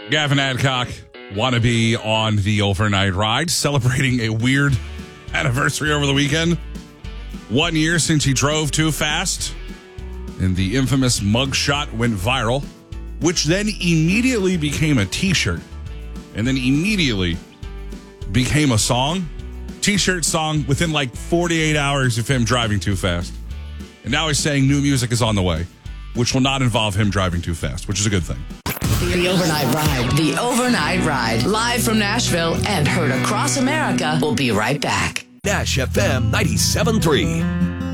Gavin Adcock, wannabe on the overnight ride, celebrating a weird anniversary over the weekend. 1 year since he drove too fast, and the infamous mugshot went viral, which then immediately became a t-shirt, and then immediately became a song. T-shirt song within like 48 hours of him driving too fast. And now he's saying new music is on the way, which will not involve him driving too fast, which is a good thing. The Overnight Ride. The Overnight Ride. Live from Nashville and heard across America. We'll be right back. Nash FM 97.3.